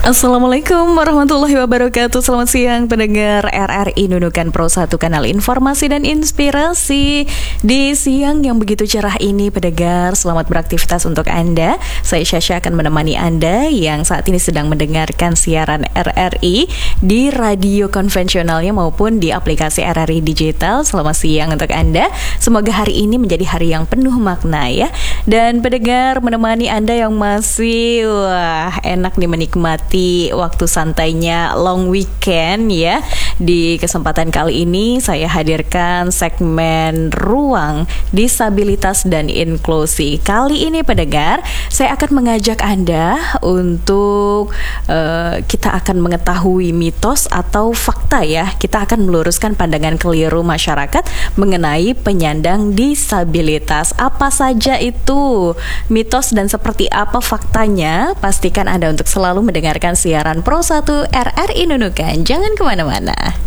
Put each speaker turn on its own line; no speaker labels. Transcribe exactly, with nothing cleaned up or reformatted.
Assalamualaikum warahmatullahi wabarakatuh. Selamat siang pendengar R R I Nunukan Pro satu, kanal informasi dan inspirasi. Di siang yang begitu cerah ini pendengar, selamat beraktivitas untuk Anda. Saya Syasha akan menemani Anda yang saat ini sedang mendengarkan siaran R R I di radio konvensionalnya maupun di aplikasi R R I Digital. Selamat siang untuk Anda. Semoga hari ini menjadi hari yang penuh makna ya. Dan pendengar, menemani Anda yang masih wah enak nih menikmati waktu santainya long weekend ya. Di kesempatan kali ini saya hadirkan segmen Ruang Disabilitas dan Inklusi. Kali ini pendengar, saya akan mengajak Anda untuk uh, kita akan mengetahui mitos atau fakta ya. Kita akan meluruskan pandangan keliru masyarakat mengenai penyandang disabilitas. Apa saja itu mitos dan seperti apa faktanya? Pastikan Anda untuk selalu mendengarkan siaran Pro satu R R I Nunukan. Jangan kemana-mana.